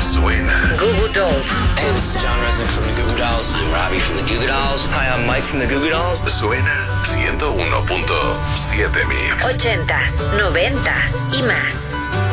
Suena. Goo Goo Dolls. Hey, this is John Resnick from the Goo Goo Dolls. I'm Robbie from the Goo Goo Dolls. Hi, I'm Mike from the Goo Goo Dolls. Suena 101.7 Mix. 80s, 90s y más.